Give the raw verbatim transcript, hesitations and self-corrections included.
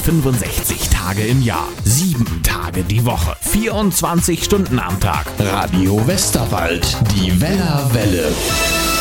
dreihundertfünfundsechzig Tage im Jahr, sieben Tage die Woche, vierundzwanzig Stunden am Tag. Radio Westerwald, die Weller Welle.